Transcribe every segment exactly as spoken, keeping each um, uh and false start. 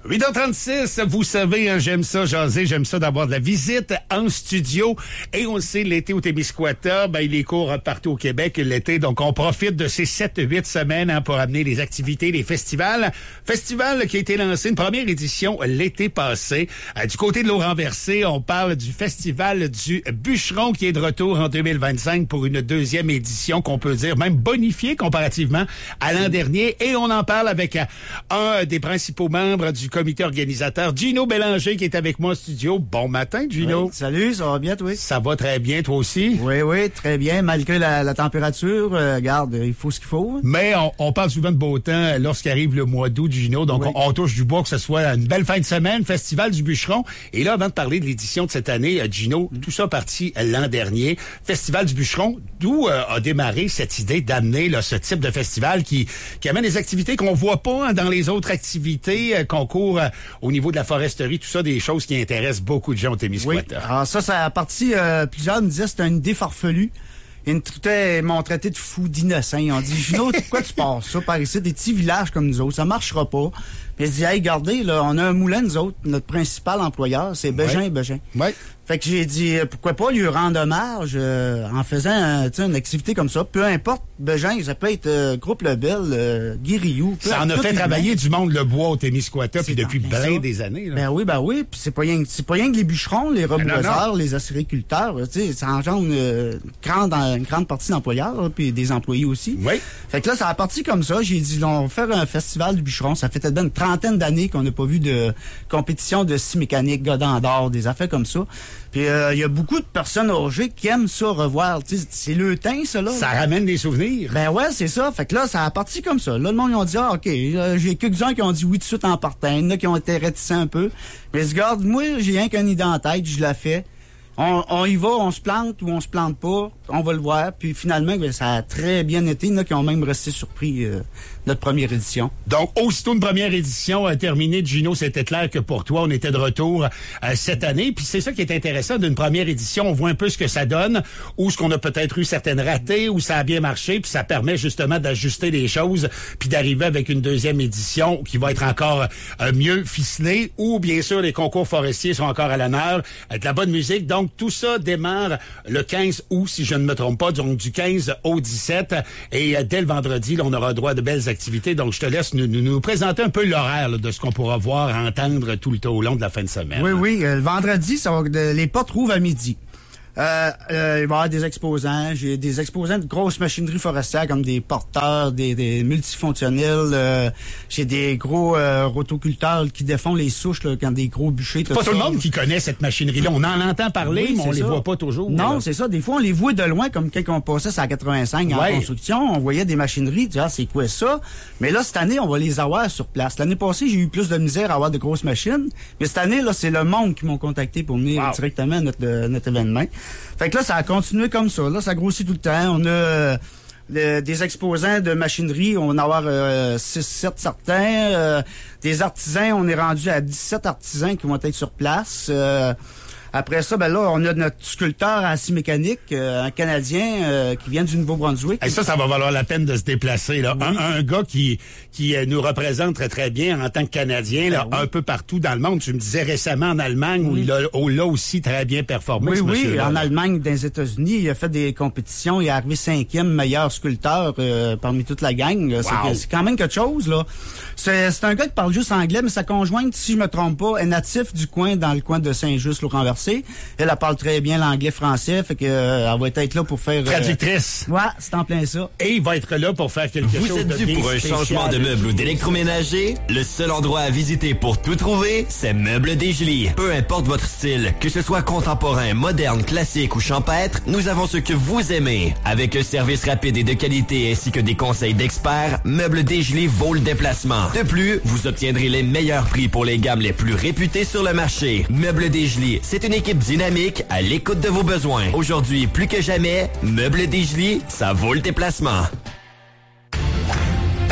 huit heures trente-six, vous savez, hein, j'aime ça jaser, j'aime ça d'avoir de la visite en studio. Et on le sait, l'été au Témiscouata, ben, il est court partout au Québec l'été. Donc, on profite de ces sept huit semaines hein, pour amener les activités, les festivals. Festival qui a été lancé, une première édition l'été passé. Euh, du côté de l'Eau-Renversée, on parle du Festival du Bûcheron qui est de retour en deux mille vingt-cinq pour une deuxième édition qu'on peut dire même bonifiée comparativement à l'an dernier. Et on en parle avec euh, un des principaux membres du comité organisateur, Gino Bélanger, qui est avec moi en studio. Bon matin, Gino. Oui, salut, ça va bien, toi? Ça va très bien, toi aussi? Oui, oui, très bien. Malgré la, la température, euh, regarde, il faut ce qu'il faut. Mais on, on parle souvent de beau temps lorsqu'arrive le mois d'août, Gino. Donc, oui. on, on touche du bois, que ce soit une belle fin de semaine, Festival du Bûcheron. Et là, avant de parler de l'édition de cette année, Gino, mm. tout ça parti l'an dernier. Festival du Bûcheron, d'où euh, a démarré cette idée d'amener là, ce type de festival qui, qui amène des activités qu'on voit pas hein, dans les autres activités, euh, concours euh, au niveau de la foresterie, tout ça, des choses qui intéressent beaucoup de gens au Témiscouata. Oui. Alors ça, ça a parti, euh, plusieurs me disaient c'était une idée farfelue. Ils me traitaient, ils m'ont traité de fou, d'innocent. Ils ont dit, Gino, pourquoi tu passes ça par ici, des petits villages comme nous autres, ça marchera pas. Puis ils dit, hey, regardez, là, on a un moulin, nous autres, notre principal employeur, c'est Bégin et Bégin. Ouais. Fait que j'ai dit, pourquoi pas lui rendre hommage euh, en faisant euh, une activité comme ça. Peu importe, Bégin, ça peut être euh, Groupe Lebel, euh, Guirillou. Ça en a fait travailler du monde le bois au Témiscouata puis depuis plein des années. Là. Ben oui, ben oui. Puis c'est pas rien, c'est pas rien que les bûcherons, les reboiseurs, les acériculteurs. Tu sais, ça engendre une grande, une grande partie d'employeurs puis des employés aussi. Oui. Fait que là, ça a parti comme ça. J'ai dit, on va faire un festival du bûcheron. Ça fait peut-être une trentaine d'années qu'on n'a pas vu de compétition de scie mécanique, godin d'or, des affaires comme ça. Puis il euh, y a beaucoup de personnes âgées qui aiment ça revoir. Tu sais, c'est le teint, ça, là. Ça ramène des souvenirs. Ben ouais, c'est ça. Fait que là, ça a parti comme ça. Là, le monde, ils ont dit, ah, OK, là, j'ai quelques-uns qui ont dit oui tout de suite en partant. Il y en a qui ont été réticents un peu. Mais regarde, moi, j'ai rien qu'une idée en tête, je la fais. On, on y va, on se plante ou on se plante pas, on va le voir. Puis finalement, ben, ça a très bien été. Il y en a qui ont même resté surpris euh, notre première édition. Donc, aussitôt une première édition euh, terminée, Gino, c'était clair que pour toi, on était de retour euh, cette année. Puis c'est ça qui est intéressant d'une première édition. On voit un peu ce que ça donne, ou ce qu'on a peut-être eu certaines ratées, où ça a bien marché. Puis ça permet justement d'ajuster les choses, puis d'arriver avec une deuxième édition qui va être encore euh, mieux ficelée. Ou bien sûr, les concours forestiers sont encore à l'honneur, avec de la bonne musique. Donc, tout ça démarre le quinze août, si je ne me trompe pas, donc du quinze au dix-sept. Et euh, dès le vendredi, là, on aura droit à de belles activités. Donc, je te laisse nous, nous, nous présenter un peu l'horaire là, de ce qu'on pourra voir, entendre tout le temps au long de la fin de semaine. Oui, oui. Euh, le vendredi, ça va, de, les portes rouvrent à midi. Euh, euh, il va y avoir des exposants. J'ai des exposants de grosses machineries forestières comme des porteurs, des, des multifonctionnels. Euh, j'ai des gros euh, rotoculteurs qui défont les souches là, quand des gros bûchers. C'est pas tout le monde qui connaît cette machinerie-là. On en entend parler, oui, mais on les ça. voit pas toujours. Non, là. c'est ça. Des fois, on les voit de loin, comme quand on passait sur la quatre-vingt-cinq en ouais. construction. On voyait des machineries. Tu dis, ah, c'est quoi ça? Mais là, cette année, on va les avoir sur place. L'année passée, j'ai eu plus de misère à avoir de grosses machines. Mais cette année, là, c'est le monde qui m'ont contacté pour venir wow. directement à notre, euh, notre événement. Fait que là, ça a continué comme ça. Là, ça grossit tout le temps. On a euh, le, des exposants de machinerie. On va en avoir euh, six sept certains. Euh, des artisans, on est rendu à dix-sept artisans qui vont être sur place. Euh, Après ça, ben là, on a notre sculpteur à scie mécanique, euh, un Canadien euh, qui vient du Nouveau-Brunswick. Et ça, ça va valoir la peine de se déplacer. Là. Oui. Un, un gars qui qui euh, nous représente très, très bien en tant que Canadien, là, ben oui. un peu partout dans le monde. Tu me disais récemment en Allemagne, oui. où il a, où il a aussi très bien performé. Oui, ce oui, en Allemagne, dans les États-Unis, il a fait des compétitions. Il est arrivé cinquième meilleur sculpteur euh, parmi toute la gang. Là. Wow. C'est, c'est quand même quelque chose. Là. C'est, c'est un gars qui parle juste anglais, mais sa conjointe, si je me trompe pas, est natif du coin, dans le coin de Saint-Just, Laurent-Versé. Elle, elle parle très bien l'anglais-français, fait que euh, elle va être là pour faire... Traductrice. Euh... Ouais, c'est en plein ça. Et il va être là pour faire quelque Vous chose de bien spécial. Vous êtes dû pour un changement de meubles ou d'électroménager? Le seul endroit à visiter pour tout trouver, c'est Meubles Desjolies. Peu importe votre style, que ce soit contemporain, moderne, classique ou champêtre, nous avons ce que vous aimez. Avec un service rapide et de qualité ainsi que des conseils d'experts, Meubles Desjolies vaut le déplacement. De plus, vous obtiendrez les meilleurs prix pour les gammes les plus réputées sur le marché. Meubles Desjolies, c'est une équipe dynamique à l'écoute de vos besoins. Aujourd'hui, plus que jamais, Meubles Desjolies, ça vaut le déplacement. Participez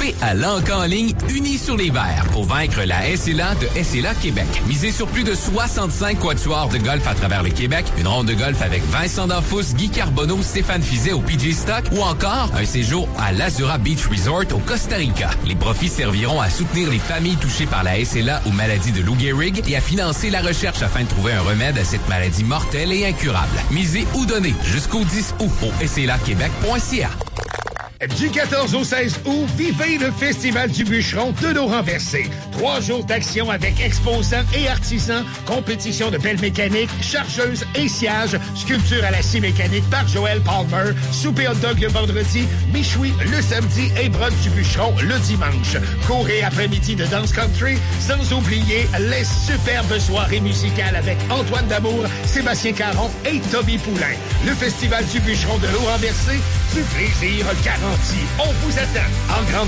Participez à l'Encan en ligne Unis sur les verts pour vaincre la S L A de S L A Québec. Misez sur plus de soixante-cinq quatuors de golf à travers le Québec, une ronde de golf avec Vincent Danfous, Guy Carbonneau, Stéphane Fizet au P G Stock ou encore un séjour à l'Azura Beach Resort au Costa Rica. Les profits serviront à soutenir les familles touchées par la S L A ou maladie de Lou Gehrig et à financer la recherche afin de trouver un remède à cette maladie mortelle et incurable. Misez ou donnez jusqu'au dix août au S L A Québec point C A. Du quatorze au seize août, vivez le Festival du bûcheron de nos renversés. Trois jours d'action avec exposants et artisans, compétition de pelles mécaniques, chargeuses et sièges, sculpture à la scie mécanique par Joël Palmer, souper hot dog le vendredi, michoui le samedi et broc du bûcheron le dimanche. Cours et après-midi de danse country, sans oublier les superbes soirées musicales avec Antoine Damour, Sébastien Caron et Toby Poulain. Le Festival du bûcheron de l'eau renversée, du plaisir garanti. On vous attend en grande